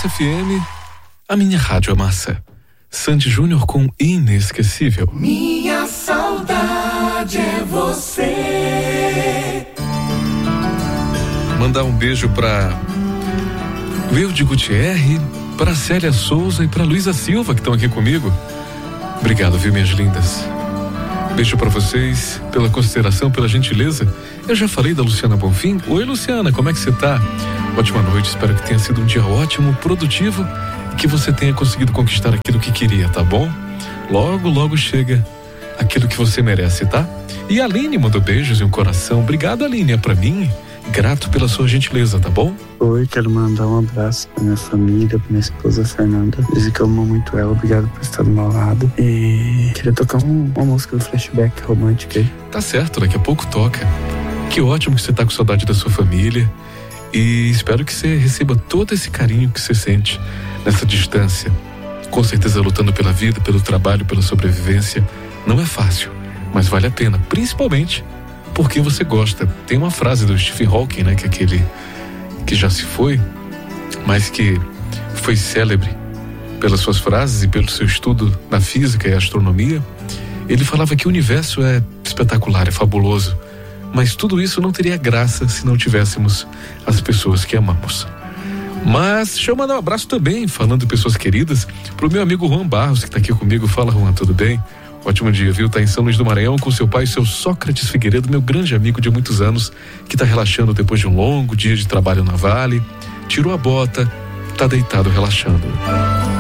Massa FM, a minha rádio é massa. Sandy Júnior com Inesquecível. Minha saudade é você. Mandar um beijo pra Wilde Gutierre, pra Célia Souza e pra Luísa Silva, que estão aqui comigo. Obrigado, viu, minhas lindas? Beijo pra vocês, pela consideração, pela gentileza. Eu já falei da Luciana Bonfim. Oi, Luciana, como é que você tá? Ótima noite, espero que tenha sido um dia ótimo, produtivo e que você tenha conseguido conquistar aquilo que queria, tá bom? Logo, logo chega aquilo que você merece, tá? E a Aline mandou beijos e um coração. Obrigado, Aline, é pra mim. Grato pela sua gentileza, tá bom? Oi, quero mandar um abraço pra minha família, pra minha esposa Fernanda. Dizer que eu amo muito ela, obrigado por estar do meu lado. E queria tocar uma música do Flashback romântica aí. Tá certo, daqui a pouco toca. Que ótimo que você tá com saudade da sua família. E espero que você receba todo esse carinho que você sente nessa distância. Com certeza lutando pela vida, pelo trabalho, pela sobrevivência. Não é fácil, mas vale a pena, principalmente porque você gosta. Tem uma frase do Stephen Hawking, né, que é aquele que já se foi, mas que foi célebre pelas suas frases e pelo seu estudo na física e astronomia. Ele falava que o universo é espetacular, é fabuloso, mas tudo isso não teria graça se não tivéssemos as pessoas que amamos. Mas deixa eu mandar um abraço também, falando de pessoas queridas, pro meu amigo Juan Barros, que tá aqui comigo. Fala, Juan, tudo bem? Ótimo dia, viu? Tá em São Luís do Maranhão com seu pai, seu Sócrates Figueiredo, meu grande amigo de muitos anos, que tá relaxando depois de um longo dia de trabalho na Vale. Tirou a bota, tá deitado relaxando.